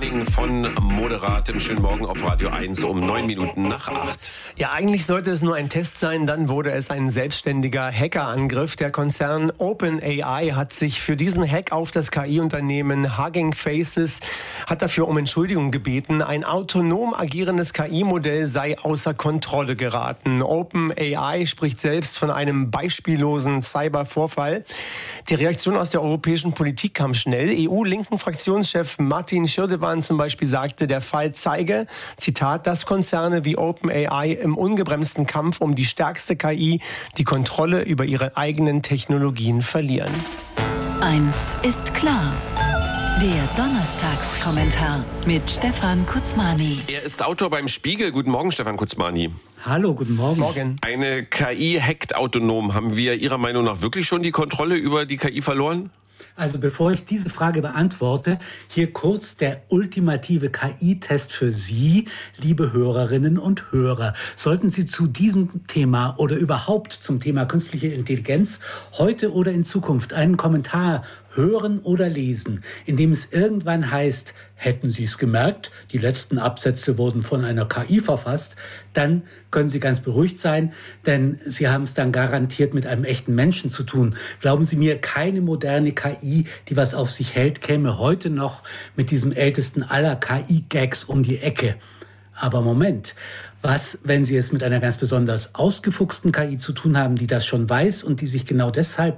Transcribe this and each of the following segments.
Morning von Moderatem. Schönen Morgen auf Radio 1 um 8:09. Ja, eigentlich sollte es nur ein Test sein, dann wurde es ein selbstständiger Hackerangriff. Der Konzern OpenAI hat sich für diesen Hack auf das KI-Unternehmen Hugging Faces, hat dafür um Entschuldigung gebeten. Ein autonom agierendes KI-Modell sei außer Kontrolle geraten. OpenAI spricht selbst von einem beispiellosen Cybervorfall. Die Reaktion aus der europäischen Politik kam schnell. EU-linken Fraktionschef Martin Schirdewan zum Beispiel sagte, der Fall zeige, Zitat, dass Konzerne wie OpenAI im ungebremsten Kampf um die stärkste KI die Kontrolle über ihre eigenen Technologien verlieren. Eins ist klar. Der Donnerstagskommentar mit Stefan Kutzmani. Er ist Autor beim Spiegel. Guten Morgen, Stefan Kutzmani. Hallo, guten Morgen. Eine KI hackt autonom. Haben wir Ihrer Meinung nach wirklich schon die Kontrolle über die KI verloren? Also bevor ich diese Frage beantworte, hier kurz der ultimative KI-Test für Sie, liebe Hörerinnen und Hörer. Sollten Sie zu diesem Thema oder überhaupt zum Thema künstliche Intelligenz heute oder in Zukunft einen Kommentar hören oder lesen, in dem es irgendwann heißt, hätten Sie es gemerkt, die letzten Absätze wurden von einer KI verfasst, dann können Sie ganz beruhigt sein, denn Sie haben es dann garantiert mit einem echten Menschen zu tun. Glauben Sie mir, keine moderne KI, die was auf sich hält, käme heute noch mit diesem ältesten aller KI-Gags um die Ecke. Aber Moment, was, wenn Sie es mit einer ganz besonders ausgefuchsten KI zu tun haben, die das schon weiß und die sich genau deshalb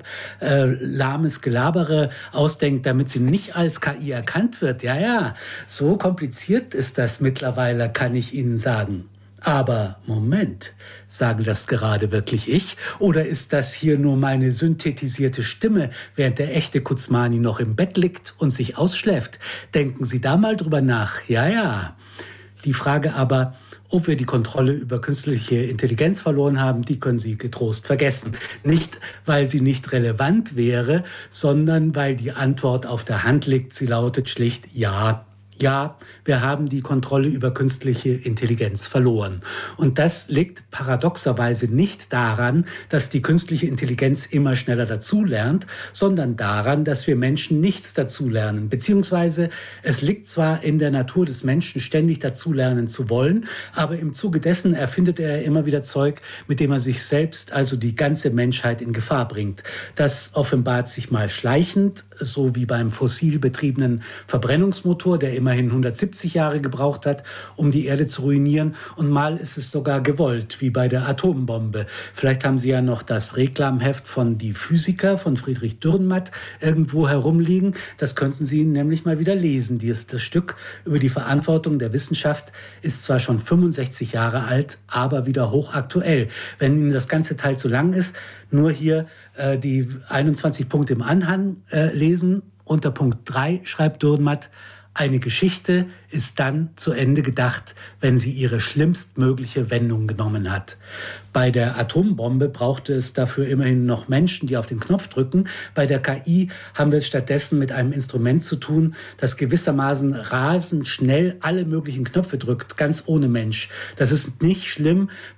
lahmes Gelabere ausdenkt, damit sie nicht als KI erkannt wird? Ja, so kompliziert ist das mittlerweile, kann ich Ihnen sagen. Aber Moment, sage das gerade wirklich ich? Oder ist das hier nur meine synthetisierte Stimme, während der echte Kutzmani noch im Bett liegt und sich ausschläft? Denken Sie da mal drüber nach. Ja. Die Frage aber, ob wir die Kontrolle über künstliche Intelligenz verloren haben, die können Sie getrost vergessen. Nicht, weil sie nicht relevant wäre, sondern weil die Antwort auf der Hand liegt. Sie lautet schlicht ja. Ja, wir haben die Kontrolle über künstliche Intelligenz verloren. Und das liegt paradoxerweise nicht daran, dass die künstliche Intelligenz immer schneller dazulernt, sondern daran, dass wir Menschen nichts dazulernen. Beziehungsweise es liegt zwar in der Natur des Menschen, ständig dazulernen zu wollen, aber im Zuge dessen erfindet er immer wieder Zeug, mit dem er sich selbst, also die ganze Menschheit, in Gefahr bringt. Das offenbart sich mal schleichend, so wie beim fossil betriebenen Verbrennungsmotor, der immerhin 170 Jahre gebraucht hat, um die Erde zu ruinieren. Und mal ist es sogar gewollt, wie bei der Atombombe. Vielleicht haben Sie ja noch das Reklamheft von Die Physiker von Friedrich Dürrenmatt irgendwo herumliegen. Das könnten Sie nämlich mal wieder lesen. Das Stück über die Verantwortung der Wissenschaft ist zwar schon 65 Jahre alt, aber wieder hochaktuell. Wenn Ihnen das ganze Teil zu lang ist, nur hier die 21 Punkte im Anhang lesen. Unter Punkt 3 schreibt Dürrenmatt: Eine Geschichte ist dann zu Ende gedacht, wenn sie ihre schlimmstmögliche Wendung genommen hat. Bei der Atombombe brauchte es dafür immerhin noch Menschen, die auf den Knopf drücken. Bei der KI haben wir es stattdessen mit einem Instrument zu tun, das gewissermaßen rasend schnell alle möglichen Knöpfe drückt, ganz ohne Mensch. Das ist nicht schlimm,